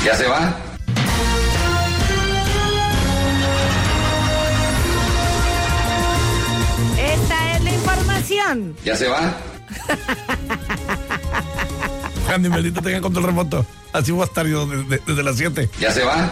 ¿Ya se va? Esta es la información. ¿Ya se va? Andy, maldito tenga control remoto. Así voy a estar yo desde las 7. ¿Ya se va?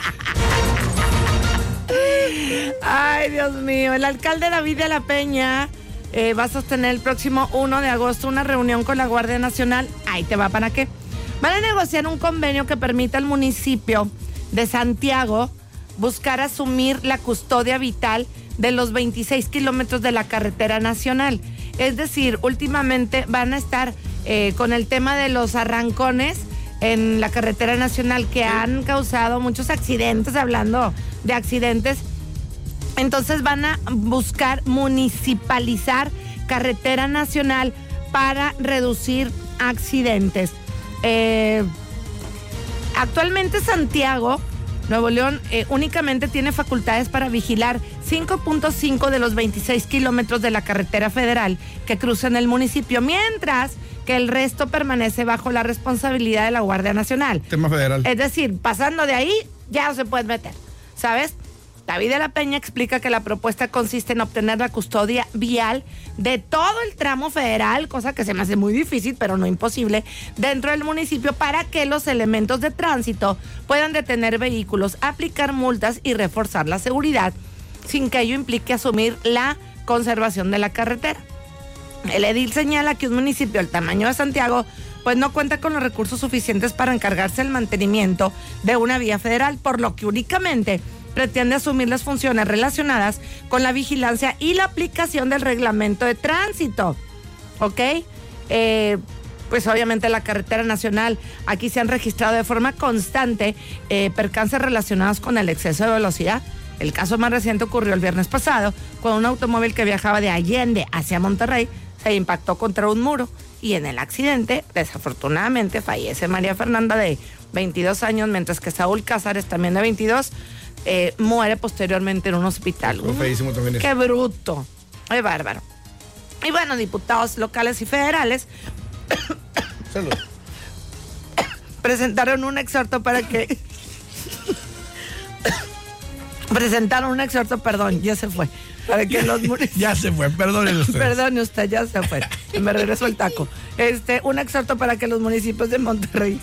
Ay, Dios mío. El alcalde David de la Peña va a sostener el próximo 1 de agosto una reunión con la Guardia Nacional. Ahí te va, ¿para qué? Van a negociar un convenio que permita al municipio de Santiago buscar asumir la custodia vital de los 26 kilómetros de la carretera nacional. Es decir, últimamente van a estar con el tema de los arrancones en la carretera nacional que han causado muchos accidentes, hablando de accidentes. Entonces van a buscar municipalizar carretera nacional para reducir accidentes. Actualmente Santiago, Nuevo León, únicamente tiene facultades para vigilar 5.5 de los 26 kilómetros de la carretera federal que cruzan el municipio, mientras que el resto permanece bajo la responsabilidad de la Guardia Nacional. Tema federal. Es decir, pasando de ahí, ya no se puede meter, ¿sabes? David de la Peña explica que la propuesta consiste en obtener la custodia vial de todo el tramo federal, cosa que se me hace muy difícil, pero no imposible, dentro del municipio para que los elementos de tránsito puedan detener vehículos, aplicar multas y reforzar la seguridad, sin que ello implique asumir la conservación de la carretera. El edil señala que un municipio del tamaño de Santiago pues no cuenta con los recursos suficientes para encargarse del mantenimiento de una vía federal, por lo que únicamente pretende asumir las funciones relacionadas con la vigilancia y la aplicación del reglamento de tránsito. ¿Ok? Pues obviamente la carretera nacional, aquí se han registrado de forma constante percances relacionados con el exceso de velocidad. El caso más reciente ocurrió el viernes pasado, cuando un automóvil que viajaba de Allende hacia Monterrey se impactó contra un muro y en el accidente, desafortunadamente, fallece María Fernanda de 22 años, mientras que Saúl Cázares, también de 22, muere posteriormente en un hospital. Fue feísimo también eso. ¡Qué bruto! ¡Qué bárbaro! Y bueno, diputados locales y federales Salud. presentaron un exhorto para que... ya se fue. Para que los municipios... Ya se fue, perdónenme usted. Perdone usted, ya se fue. Me regresó el taco. Un exhorto para que los municipios de Monterrey...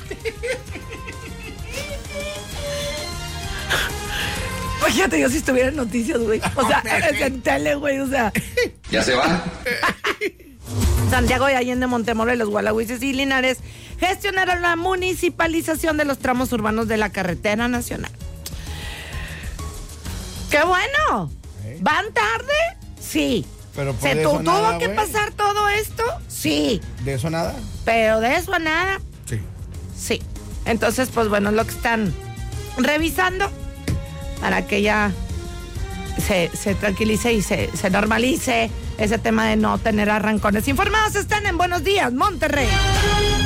Fíjate, yo si estuviera en noticias, güey. O sea, en tele, güey, o sea... ¿Ya se va? Santiago de Allende, Montemorelos, Gualahuises y Linares gestionaron la municipalización de los tramos urbanos de la carretera nacional. ¡Qué bueno! ¿Van tarde? Sí. Pero ¿Se tuvo que pasar todo esto? Sí. ¿De eso nada? Pero de eso a nada, Sí. sí. Entonces, pues bueno, es lo que están revisando para que ya se tranquilice y se normalice ese tema de no tener arrancones. Informados están en Buenos Días, Monterrey.